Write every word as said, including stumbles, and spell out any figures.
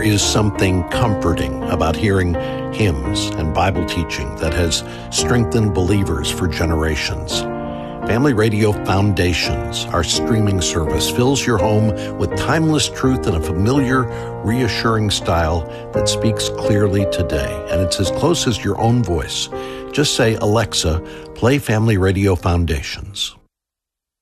is something comforting about hearing hymns and Bible teaching that has strengthened believers for generations. Family Radio Foundations, our streaming service, fills your home with timeless truth in a familiar, reassuring style that speaks clearly today. And it's as close as your own voice. Just say, Alexa, play Family Radio Foundations.